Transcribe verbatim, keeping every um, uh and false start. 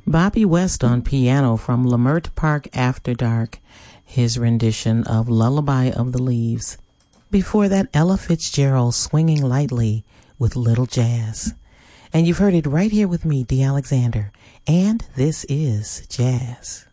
Bobby West on piano from Lamert Park After Dark, his rendition of Lullaby of the Leaves. Before that, Ella Fitzgerald Swinging Lightly with Little Jazz. And you've heard it right here with me, Dee Alexander. And this is Jazz.